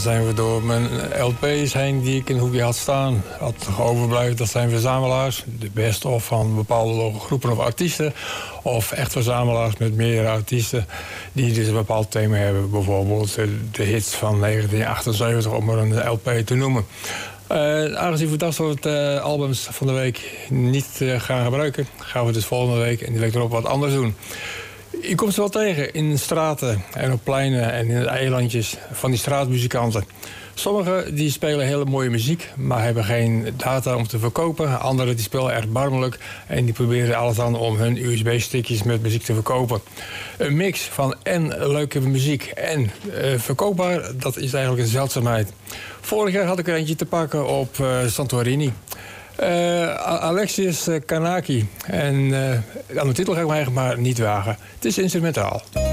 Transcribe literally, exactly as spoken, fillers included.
Zijn we door mijn L P's heen die ik in een hoekje had staan. Wat overblijft, dat zijn verzamelaars. De best of van bepaalde groepen of artiesten. Of echt verzamelaars met meerdere artiesten die dus een bepaald thema hebben. Bijvoorbeeld de hits van negentien achtenzeventig, om maar een L P te noemen. Uh, aangezien we dat soort uh, albums van de week niet uh, gaan gebruiken, gaan we dus volgende week en die week erop wat anders doen. Je komt ze wel tegen in straten en op pleinen en in de eilandjes van die straatmuzikanten. Sommigen die spelen hele mooie muziek, maar hebben geen data om te verkopen. Anderen die spelen erg barmelijk en die proberen alles aan om hun U S B-stickjes met muziek te verkopen. Een mix van en leuke muziek en uh, verkoopbaar, dat is eigenlijk een zeldzaamheid. Vorig jaar had ik er eentje te pakken op uh, Santorini. Uh, Alexius Kanaki. En uh, aan de titel ga ik me eigenlijk maar niet wagen. Het is instrumentaal.